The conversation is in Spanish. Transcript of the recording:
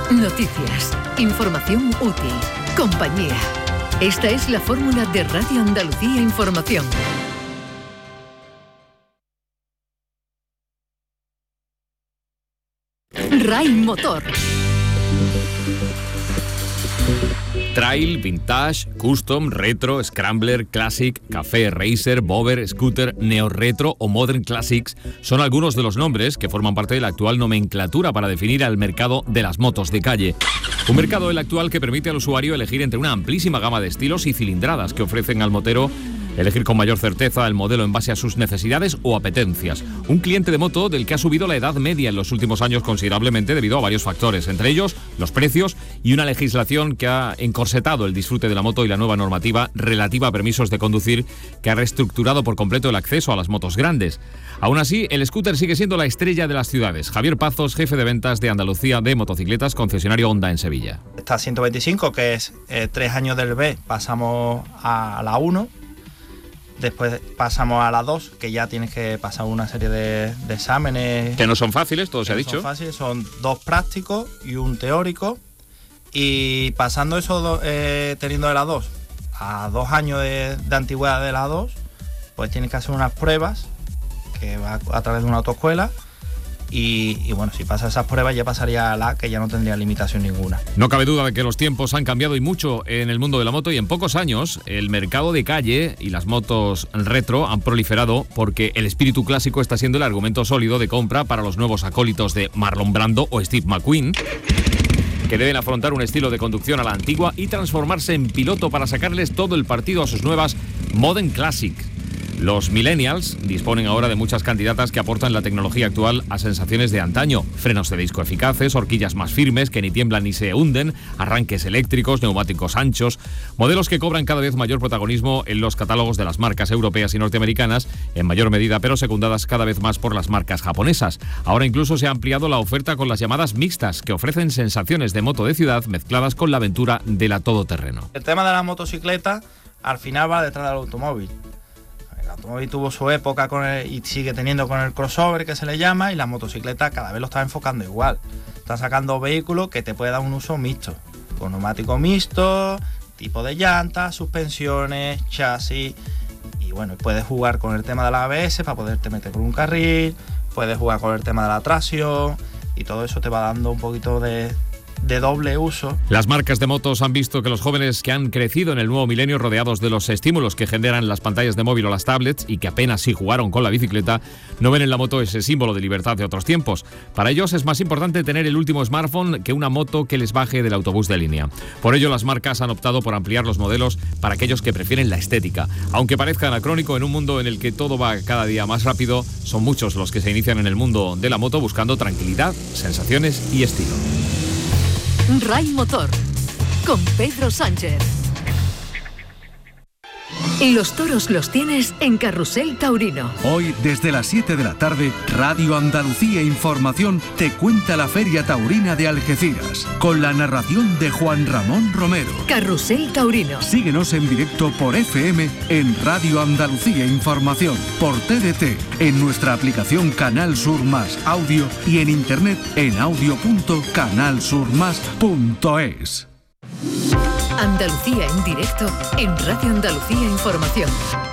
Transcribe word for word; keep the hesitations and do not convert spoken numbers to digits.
Noticias, información útil, compañía. Esta es la fórmula de Radio Andalucía Información. RAI Motor. Trail, Vintage, Custom, Retro, Scrambler, Classic, Café, Racer, Bober, Scooter, Neo Retro o Modern Classics son algunos de los nombres que forman parte de la actual nomenclatura para definir al mercado de las motos de calle. Un mercado el actual que permite al usuario elegir entre una amplísima gama de estilos y cilindradas que ofrecen al motero elegir con mayor certeza el modelo en base a sus necesidades o apetencias. Un cliente de moto del que ha subido la edad media en los últimos años considerablemente debido a varios factores, entre ellos los precios y una legislación que ha encorsetado el disfrute de la moto y la nueva normativa relativa a permisos de conducir que ha reestructurado por completo el acceso a las motos grandes. Aún así, el scooter sigue siendo la estrella de las ciudades. Javier Pazos, jefe de ventas de Andalucía de Motocicletas, concesionario Honda en Sevilla. Está ciento veinticinco, que es eh, tres años del B, pasamos a la uno. Después pasamos a la dos, que ya tienes que pasar una serie de, de exámenes. Que no son fáciles, todo se ha dicho. Son fáciles, son dos prácticos y un teórico. Y pasando eso, eh, teniendo de la dos a dos años de, de antigüedad de la dos, pues tienes que hacer unas pruebas que va a través de una autoescuela. Y, y bueno, si pasa esas pruebas ya pasaría a la que ya no tendría limitación ninguna. No cabe duda de que los tiempos han cambiado y mucho en el mundo de la moto, y en pocos años el mercado de calle y las motos retro han proliferado porque el espíritu clásico está siendo el argumento sólido de compra para los nuevos acólitos de Marlon Brando o Steve McQueen, que deben afrontar un estilo de conducción a la antigua y transformarse en piloto para sacarles todo el partido a sus nuevas Modern Classic. Los millennials disponen ahora de muchas candidatas que aportan la tecnología actual a sensaciones de antaño. Frenos de disco eficaces, horquillas más firmes que ni tiemblan ni se hunden, arranques eléctricos, neumáticos anchos, modelos que cobran cada vez mayor protagonismo en los catálogos de las marcas europeas y norteamericanas, en mayor medida, pero secundadas cada vez más por las marcas japonesas. Ahora incluso se ha ampliado la oferta con las llamadas mixtas, que ofrecen sensaciones de moto de ciudad mezcladas con la aventura de la todoterreno. El tema de la motocicleta al final va detrás del automóvil. El automóvil tuvo su época con el, y sigue teniendo con el crossover, que se le llama, y la motocicleta cada vez lo está enfocando igual. Está sacando vehículos que te puede dar un uso mixto, con neumático mixto, tipo de llantas, suspensiones, chasis, y bueno, puedes jugar con el tema de la A B S para poderte meter por un carril, puedes jugar con el tema de la tracción, y todo eso te va dando un poquito de... de doble uso. Las marcas de motos han visto que los jóvenes que han crecido en el nuevo milenio rodeados de los estímulos que generan las pantallas de móvil o las tablets y que apenas sí jugaron con la bicicleta, no ven en la moto ese símbolo de libertad de otros tiempos. Para ellos es más importante tener el último smartphone que una moto que les baje del autobús de línea. Por ello, las marcas han optado por ampliar los modelos para aquellos que prefieren la estética. Aunque parezca anacrónico en un mundo en el que todo va cada día más rápido, son muchos los que se inician en el mundo de la moto buscando tranquilidad, sensaciones y estilo. RAI Motor, con Pedro Sánchez. Los toros los tienes en Carrusel Taurino. Hoy, desde las siete de la tarde, Radio Andalucía Información te cuenta la Feria Taurina de Algeciras, con la narración de Juan Ramón Romero. Carrusel Taurino. Síguenos en directo por F M en Radio Andalucía Información, por T D T, en nuestra aplicación Canal Sur Más Audio y en internet en audio punto canal sur más punto es. Andalucía en directo en Radio Andalucía Información.